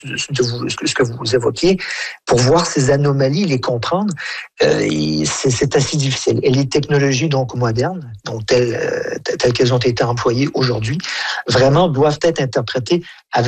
ce que vous évoquiez, pour voir ces anomalies, les comprendre, c'est assez difficile. Et les technologies donc modernes, donc telles qu'elles ont été employées aujourd'hui, vraiment doivent être interprétées avec